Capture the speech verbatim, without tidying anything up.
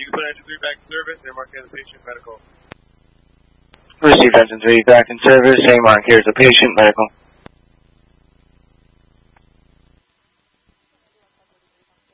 put engine three back in service, and mark as a patient medical. Received engine three back in service, A mark here is a patient medical.